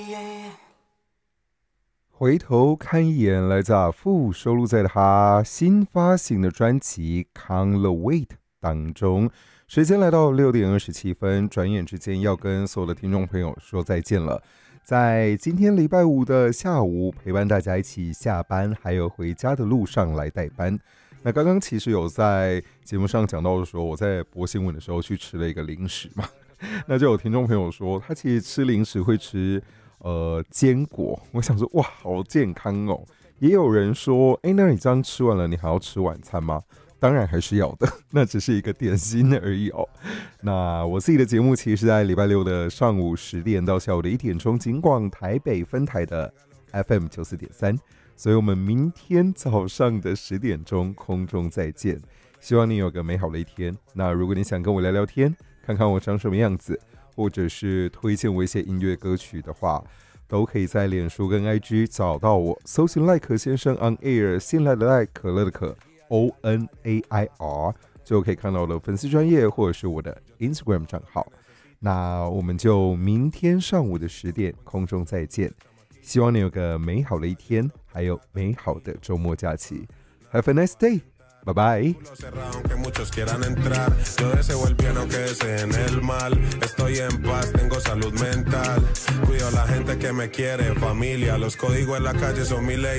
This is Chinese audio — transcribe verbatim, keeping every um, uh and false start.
回头看一眼，来自阿富收录在他新发行的专辑《Can't Wait》当中。时间来到六点二十七分，转眼之间要跟所有的听众朋友说再见了。在今天礼拜五的下午，陪伴大家一起下班还有回家的路上来代班。那刚刚其实有在节目上讲到说，我在播新闻的时候去吃了一个零食嘛，那就有听众朋友说，他其实吃零食会吃呃，坚果，我想说哇，好健康哦。也有人说，哎，那你这样吃完了，你还要吃晚餐吗？当然还是要的，那只是一个点心而已哦。那我自己的节目其实是在礼拜六的上午十点到下午的一点钟，尽管台北分台的 F M 九四点三，所以我们明天早上的十点钟空中再见。希望你有个美好的一天。那如果你想跟我聊聊天，看看我长什么样子，或者是推荐我一些音乐歌曲的话，都可以在脸书跟 I G 找到我，搜寻赖可先生 on air， 新来的赖，可乐的可 O N A I R， 就可以看到我的粉丝专页或者是我的 Instagram 账号。那我们就明天上午的十点空中再见，希望你有个美好的一天，还有美好的周末假期。Have a nice day。Bye bye. Aunque muchos quieran entrar, yo deseo el bien aunque deseen el mal. Estoy en paz, tengo salud mental. Cuido a la gente que me quiere, familia. Los códigos en la calle son mi ley.